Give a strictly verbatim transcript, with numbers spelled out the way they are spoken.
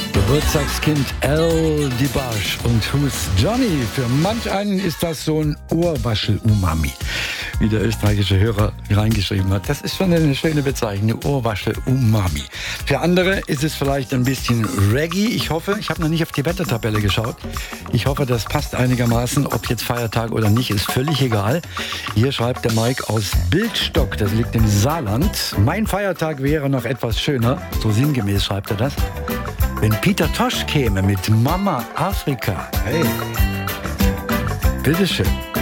Geburtstagskind El DeBarge und Who's Johnny. Für manch einen ist das so ein Ohrwaschel-Umami, wie der österreichische Hörer reingeschrieben hat. Das ist schon eine schöne Bezeichnung, Ohrwaschel-Umami. Für andere ist es vielleicht ein bisschen Reggae. Ich hoffe, ich habe noch nicht auf die Wettertabelle geschaut. Ich hoffe, das passt einigermaßen. Ob jetzt Feiertag oder nicht, ist völlig egal. Hier schreibt der Mike aus Bildstock, das liegt im Saarland. Mein Feiertag wäre noch etwas schöner, so sinngemäß schreibt er das, wenn Peter Tosh käme mit Mama Afrika. Hey, bitteschön.